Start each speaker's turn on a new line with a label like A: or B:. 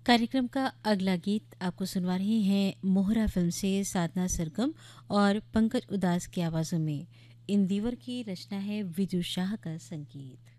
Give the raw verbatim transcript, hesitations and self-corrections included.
A: कार्यक्रम का अगला गीत आपको सुनवा रही हैं मोहरा फिल्म से साधना सरगम और पंकज उदास की आवाज़ों में। इन दीवर की रचना है विदुषाह का संगीत।